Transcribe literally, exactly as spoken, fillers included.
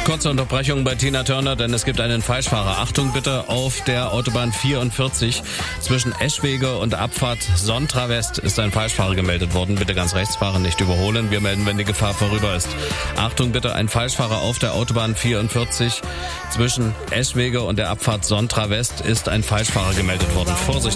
kurze Unterbrechung bei Tina Turner, denn es gibt einen Falschfahrer. Achtung bitte, auf der Autobahn vierundvierzig zwischen Eschwege und Abfahrt Sontra West ist ein Falschfahrer gemeldet worden. Bitte ganz rechts fahren, nicht überholen. Wir melden, wenn die Gefahr vorüber ist. Achtung bitte, ein Falschfahrer auf der Autobahn vierundvierzig zwischen Eschwege und der Abfahrt Sontra West ist ein Falschfahrer gemeldet worden. Vorsicht!